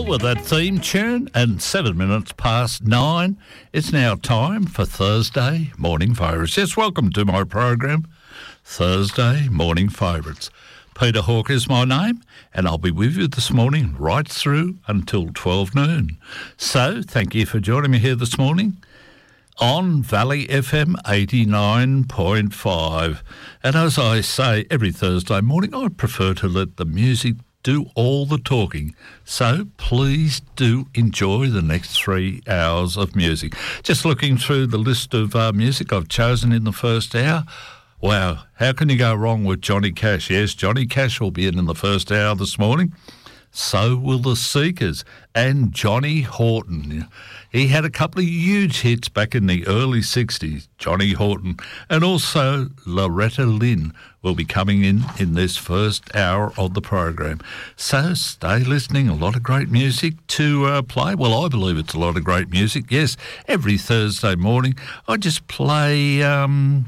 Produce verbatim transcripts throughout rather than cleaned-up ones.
with that theme tune, and seven minutes past nine. It's now time for Thursday Morning Favourites. Yes, welcome to my program, Thursday Morning Favourites. Peter Hawke is my name, and I'll be with you this morning right through until twelve noon. So, thank you for joining me here this morning on Valley F M eighty-nine point five. And as I say every Thursday morning, I prefer to let the music do all the talking. So please do enjoy the next three hours of music. Just looking through the list of uh, music I've chosen in the first hour. Wow, how can you go wrong with Johnny Cash? Yes, Johnny Cash will be in in the first hour this morning. So will the Seekers and Johnny Horton. He had a couple of huge hits back in the early sixties, Johnny Horton, and also Loretta Lynn will be coming in in this first hour of the program. So stay listening, a lot of great music to uh, play. Well, I believe it's a lot of great music. Yes, every Thursday morning I just play um,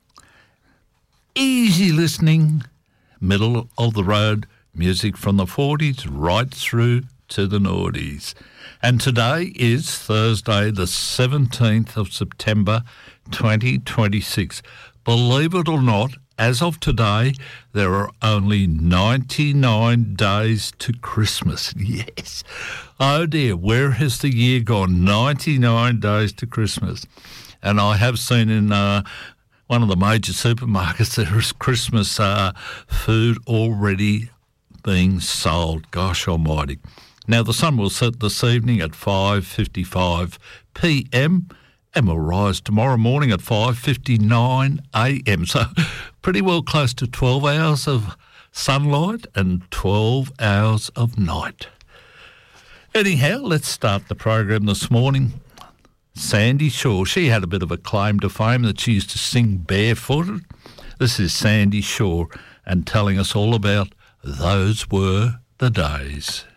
easy listening, middle of the road music from the forties right through to the noughties. And today is Thursday, the seventeenth of September, twenty twenty-six. Believe it or not, as of today, there are only ninety-nine days to Christmas. Yes. Oh dear, where has the year gone? ninety-nine days to Christmas. And I have seen in uh, one of the major supermarkets there is Christmas uh, food already being sold. Gosh almighty. Now, the sun will set this evening at five fifty-five p m and will rise tomorrow morning at five fifty-nine a m. So pretty well close to twelve hours of sunlight and twelve hours of night. Anyhow, let's start the program this morning. Sandy Shaw, she had a bit of a claim to fame that she used to sing barefooted. This is Sandy Shaw and telling us all about Those Were the Days.